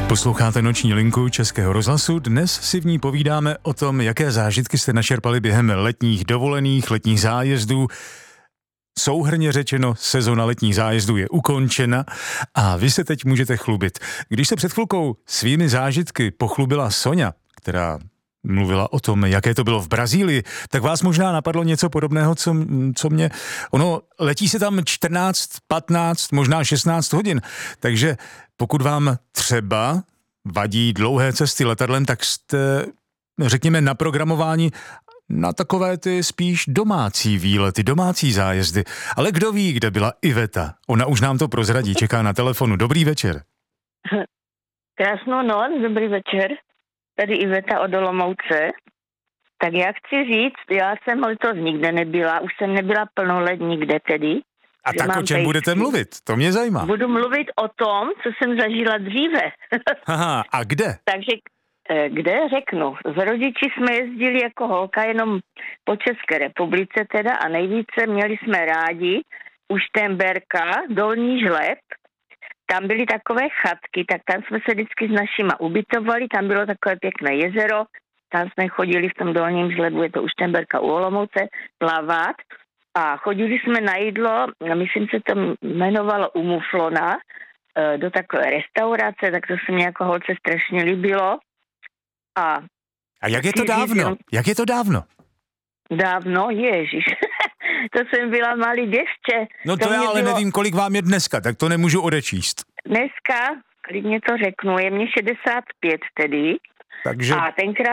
Posloucháte Noční linku Českého rozhlasu. Dnes si v ní povídáme o tom, jaké zážitky jste načerpali během letních dovolených, letních zájezdů. Souhrnně řečeno, sezona letních zájezdů je ukončena a vy se teď můžete chlubit. Když se před chvilkou svými zážitky pochlubila Soňa, která mluvila o tom, jaké to bylo v Brazílii, tak vás možná napadlo něco podobného, co mě... Ono, letí se tam 14, 15, možná 16 hodin, takže pokud vám třeba vadí dlouhé cesty letadlem, tak jste, řekněme, naprogramováni na takové ty spíš domácí výlety, domácí zájezdy. Ale kdo ví, kde byla Iveta? Ona už nám to prozradí, čeká na telefonu. Dobrý večer. Krásnou noc, dobrý večer. Tady Iveta od Olomouce. Tak já chci říct, já jsem letos nikde nebyla, už jsem nebyla plnolet nikde tedy. A tak o čem budete mluvit? To mě zajímá. Budu mluvit o tom, co jsem zažila dříve. Aha, a kde? Takže kde řeknu? S rodiči jsme jezdili jako holka jenom po České republice teda a nejvíce měli jsme rádi u Šternberka, Dolní Žleb. Tam byly takové chatky, tak tam jsme se vždycky s našima ubytovali, tam bylo takové pěkné jezero, tam jsme chodili v tom Dolním Žlebu, je to u Šternberka u Olomouce, plavat a chodili jsme na jídlo, myslím se to jmenovalo u Muflona, do takové restaurace, tak to se mě jako holce strašně líbilo. A jak je to dávno? Jak je to dávno? Dávno, ježiš. To jsem byla malý děvče. No to já ale nevím, kolik vám je dneska, tak to nemůžu odečíst. Dneska, klidně to řeknu, je mě 65 tedy. Takže... A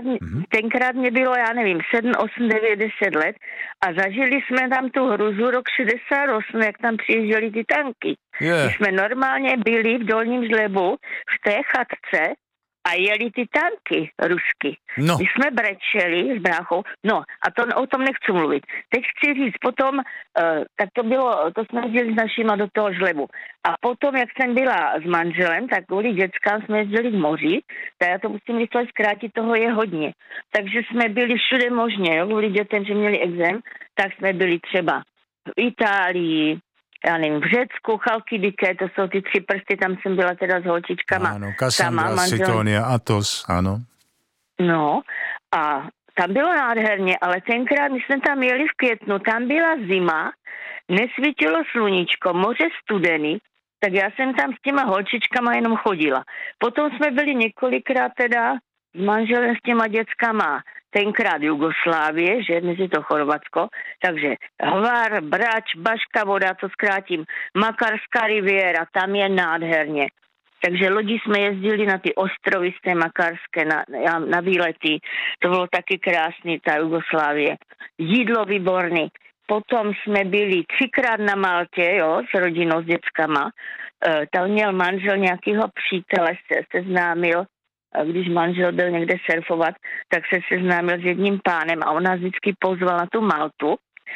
tenkrát mě bylo, já nevím, 7, 8, 9, 10 let a zažili jsme tam tu hruzu rok 68, jak tam přijížděly ty tanky. My jsme normálně byli v Dolním Žlebu v té chatce a jeli ty tanky rusky. No. My jsme brečeli s bráchou, no a to o tom nechci mluvit. Teď chci říct, potom, tak to jsme jezdili s našima do toho Žlebu. A potom, jak jsem byla s manželem, tak kvůli dětskám jsme jezdili k moři, tak já to musím rychle zkrátit, toho je hodně. Takže jsme byli všude možně, jo, kvůli dětem, že měli exém, tak jsme byli třeba v Itálii, já nevím, v Řecku, Chalkidike, to jsou ty 3 prsty, tam jsem byla teda s holčičkama. Ano, Kassandra, Sitonia, Athos, ano. No, a tam bylo nádherně, ale tenkrát, my jsme tam jeli v květnu, tam byla zima, nesvítilo sluníčko, moře studený, tak já jsem tam s těma holčičkama jenom chodila. Potom jsme byli několikrát teda s manželem s těma dětskama, tenkrát Jugoslávie, že dnes je to Chorvatsko, takže Hvar, Brač, Baška voda, to zkrátím, Makarská riviera, tam je nádherně. Takže lodi jsme jezdili na ty ostrovy z té Makarské, na výlety, to bylo taky krásný, ta Jugoslávie. Jídlo výborný. Potom jsme byli 3krát na Maltě, jo, s rodinou, s dětskama. Tam měl manžel nějakého přítele, se seznámil, když manžel byl někde surfovat, tak se seznámil s jedním pánem a on nás vždycky pozval na tu Maltu.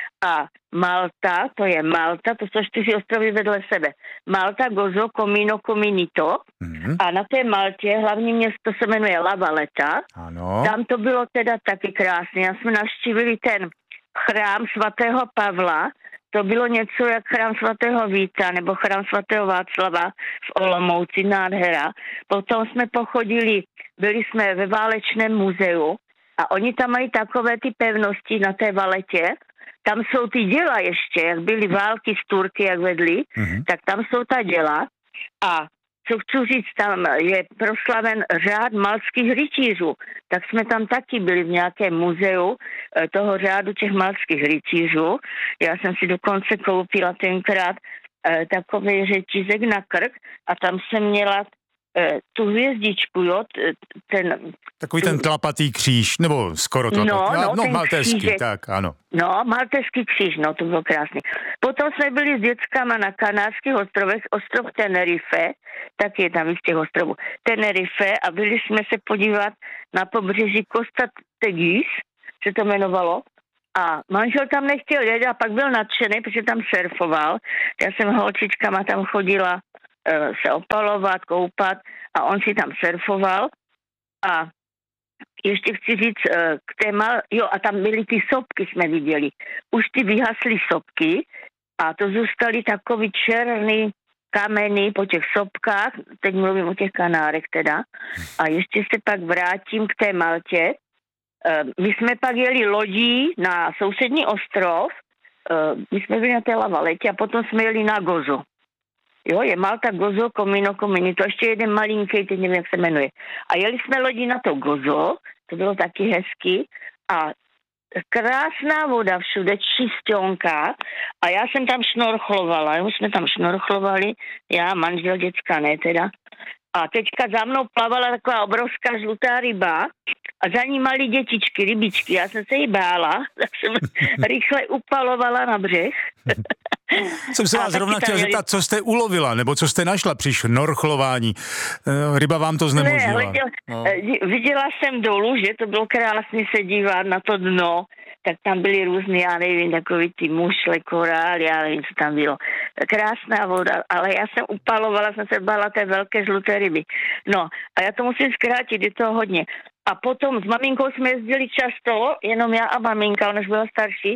A Malta, to je Malta, to jsou 4 ostrovy vedle sebe. Malta, Gozo, Comino, Cominito. A na té Maltě hlavní město se jmenuje La Valletta. Ano. Tam to bylo teda taky krásné. Já jsme navštívili ten chrám svatého Pavla, to bylo něco jak chrám svatého Víta nebo chrám svatého Václava v Olomouci, nádhera. Potom jsme pochodili, byli jsme ve válečném muzeu a oni tam mají takové ty pevnosti na té Valetě. Tam jsou ty děla ještě, jak byly války s Turky, jak vedli, tak tam jsou ta děla. A co chci říct, tam je proslaven řád maltských rytířů. Tak jsme tam taky byli v nějakém muzeu toho řádu těch maltských rytířů. Já jsem si dokonce koupila tenkrát takový řetízek na krk a tam jsem měla tu hvězdičku, jo, Takový ten tlapatý kříž, nebo skoro tlapatý, no maltéský, křížek. Tak, ano. No, maltéský kříž, no, to bylo krásný. Potom jsme byli s dětskama na Kanárských ostrovech, ostrov Tenerife, taky je tam víc těch ostrovů, Tenerife a byli jsme se podívat na pobřeží Costa Teguise, se to jmenovalo, a manžel tam nechtěl jet a pak byl nadšený, protože tam surfoval. Já jsem holčičkama tam chodila se opalovat, koupat a on si tam surfoval a ještě chci říct k téma, jo a tam byly ty sopky, jsme viděli. Už ty vyhasly sopky a to zůstaly takový černý, kameny, po těch sopkách, teď mluvím o těch kanárech teda, a ještě se pak vrátím k té Maltě. My jsme pak jeli lodí na sousední ostrov, my jsme byli na té Lavaletě a potom jsme jeli na Gozo. Jo, je Malta, Gozo, Comino, Comini, to ještě jeden malinký, teď nevím, jak se jmenuje. A jeli jsme lodí na to Gozo, to bylo taky hezky a krásná voda všude, čistionka a já jsem tam šnorchlovala, už jsme tam šnorchlovali, já, manžel, děcka, ne teda. A teďka za mnou plavala taková obrovská žlutá ryba a za ní malí dětičky, rybičky. Já jsem se jí bála, tak jsem rychle upalovala na břeh. Jsem se vás zrovna chtěl zeptat, co jste ulovila, nebo co jste našla při šnorchlování. Ryba vám to znemožnila. Viděla jsem dolů, že to bylo krásně se dívat na to dno, tak tam byly různé, já nevím, takový ty mušle, korály, já nevím, co tam bylo. Krásná voda, ale já jsem upalovala, jsem se bála té velké žluté ryby. No, a já to musím zkrátit, je to hodně. A potom s maminkou jsme jezdili často, jenom já a maminka, ona už byla starší,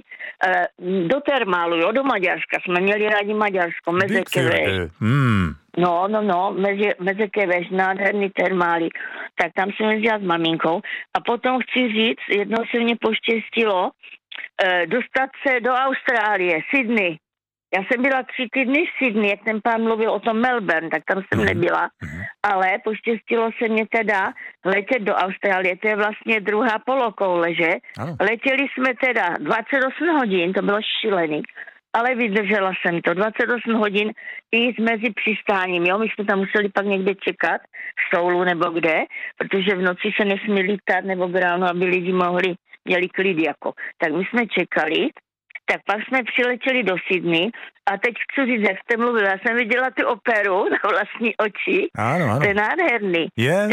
do termálu, jo, do Maďarska. Jsme měli rádi Maďarsko, Mezekeveš. No, Mezekeveš, nádherný termály. Tak tam jsem jezdila s maminkou. A potom chci říct, jednou se mě poštěstilo dostat se do Austrálie, Sydney. Já jsem byla 3 týdny v Sydney, jak ten pán mluvil o tom Melbourne, tak tam jsem nebyla. Ale poštěstilo se mě teda letět do Austrálie, to je vlastně druhá polokoule, že? Letěli jsme teda 28 hodin, to bylo šílený, ale vydržela jsem to. 28 hodin i mezi přistáním, jo? My jsme tam museli pak někde čekat, v Soulu nebo kde, protože v noci se nesmí lítat nebo ráno, aby lidi měli klid jako. Tak my jsme čekali. Tak pak jsme přiletěli do Sydney a teď chci říct, jak jste mluvila, já jsem viděla tu operu na vlastní oči. Ano. To je nádherný. Yeah.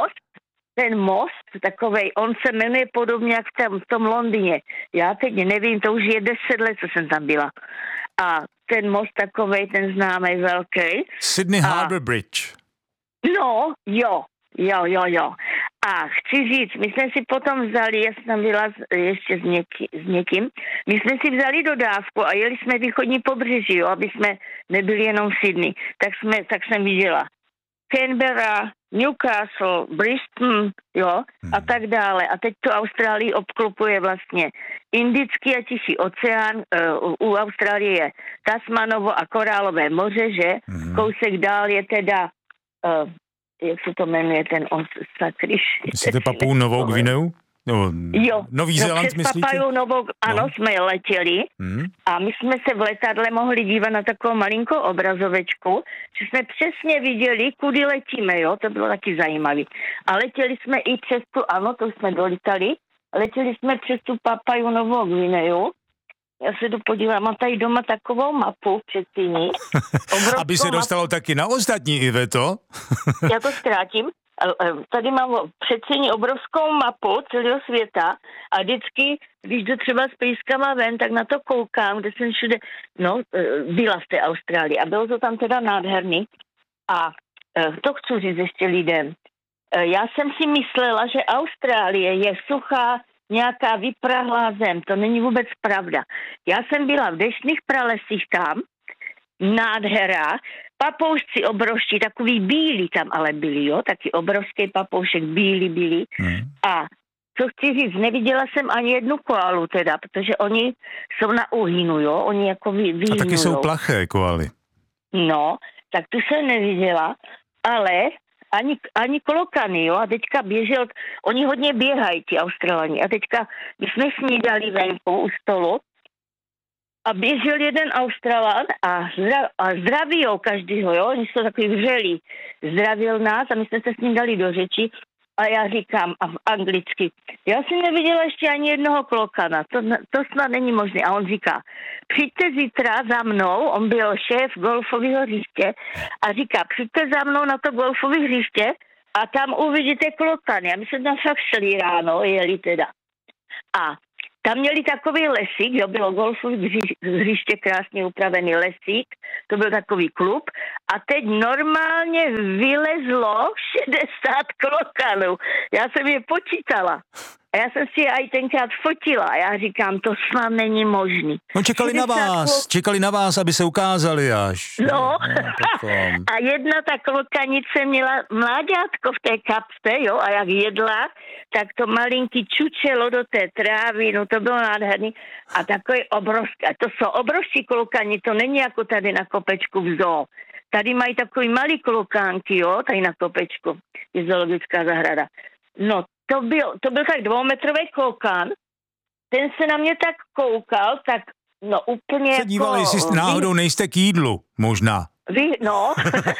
Ten most takovej, on se jmenuje podobně jak v tom Londýně. Já teď nevím, to už je 10 let, co jsem tam byla. A ten most takovej, ten známý velký. Sydney Harbour Bridge. No, jo. A chci říct, my jsme si potom vzali, já jsem tam byla ještě s někým, my jsme si vzali dodávku a jeli jsme východní pobřeží, jo, aby jsme nebyli jenom v Sydney. Tak jsem viděla Canberra, Newcastle, Brisbane, jo, a tak dále. A teď to Austrálii obklopuje vlastně Indický a Tichý oceán, u Austrálie je Tasmanovo a Korálové moře, že? Kousek dál je teda... jak se to jmenuje, ten sakryš. Myslíte Papuu Novou Gvineu? No, jo, Nový Zéland, přes myslíte? Papuu Novou, ano, jsme letěli a my jsme se v letadle mohli dívat na takovou malinkou obrazovečku, že jsme přesně viděli, kudy letíme, jo, to bylo taky zajímavé. A letěli jsme i přes tu, ano, to jsme dolítali, letěli jsme přes tu Papuu Novou Gvineu. Já se jdu podívám, mám tady doma takovou mapu předtím. Aby se dostalo taky na ostatní, Iveto. Já to zkrátím. Tady mám předsíní obrovskou mapu celého světa a vždycky, když jdu třeba s pejskama ven, tak na to koukám, kde jsem všude, byla v té Austrálii a bylo to tam teda nádherný. A to chci říct ještě lidem. Já jsem si myslela, že Austrálie je suchá, nějaká vyprahlá zem. To není vůbec pravda. Já jsem byla v deštných pralesích tam, nádhera, papoušci obrovští, takový bílí tam ale byli, jo, taky obrovský papoušek, bílý. A co chci říct, neviděla jsem ani jednu koalu teda, protože oni jsou na uhýnu, jo, oni jako vyhynujou. A taky jsou plaché koaly. No, tak tu jsem neviděla, ale ani klokany, jo, a teďka běžel, oni hodně běhají, ti Australani, a teďka my jsme snídali venku u stolu a běžel jeden Australan a zdravil každýho, jo, oni jsou takový vřelí, zdravil nás a my jsme se s ním dali do řeči a já říkám anglicky, já jsem neviděla ještě ani jednoho klokana, to snad není možné. A on říká, přijďte zítra za mnou, on byl šéf golfového hřiště a říká, přijďte za mnou na to golfové hřiště a tam uvidíte klokany. A my jsme tam fakt šli ráno, jeli teda. A tam měli takový lesík, jo, bylo golfové hřiště, krásně upravený lesík, to byl takový klub a teď normálně vylezlo 60 klokanů. Já jsem je počítala. A já jsem si je aj tenkrát fotila a já říkám, to snad není možný. No čekali na vás, aby se ukázali až. No. A jedna ta klokanice měla mláďátko v té kapse, jo, a jak jedla, tak to malinký čučelo do té trávy, no to bylo nádherný. A takový obrovský, a to jsou obrovský klokani, to není jako tady na kopečku v zoo. Tady mají takový malý klokánky, jo, tady na kopečku, je zoologická zahrada. No, to byl tak 2metrový klokán, ten se na mě tak koukal, tak no úplně se díval, jestli náhodou nejste k jídlu, možná. No.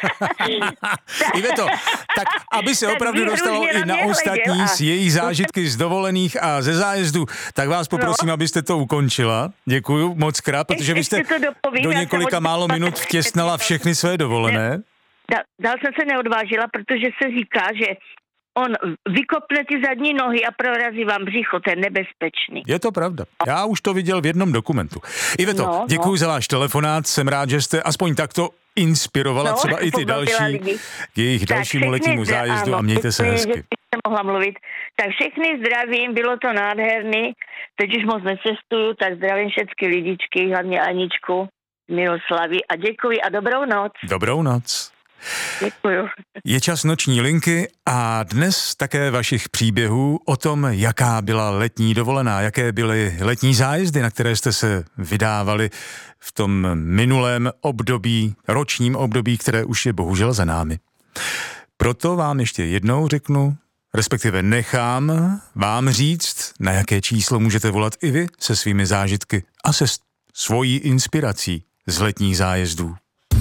Iveto, tak aby se opravdu dostalo i na ostatní s její zážitky z dovolených a ze zájezdu, tak vás poprosím, abyste to ukončila. Děkuju moc krát, protože vy jste do několika málo minut vtěsnala všechny své dovolené. Dál jsem se neodvážila, protože se říká, že on vykopne ty zadní nohy a prorazí vám břicho, to je nebezpečný. Je to pravda. Já už to viděl v jednom dokumentu. Iveto, děkuji za váš telefonát, jsem rád, že jste aspoň takto inspirovala třeba i ty další k jejich dalšímu letnímu zájezdu a mějte se hezky. Že jsem mohla mluvit. Tak všechny zdravím, bylo to nádherný, teď už moc necestuju, tak zdravím všechny lidičky, hlavně Aničku, Miloslavy a děkuji a dobrou noc. Dobrou noc. Děkuju. Je čas noční linky a dnes také vašich příběhů o tom, jaká byla letní dovolená, jaké byly letní zájezdy, na které jste se vydávali v tom minulém období, ročním období, které už je bohužel za námi. Proto vám ještě jednou řeknu, respektive nechám vám říct, na jaké číslo můžete volat i vy se svými zážitky a se svojí inspirací z letních zájezdů.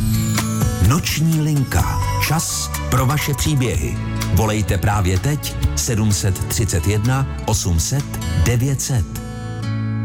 Noční linka. Čas pro vaše příběhy. Volejte právě teď 731 800 900.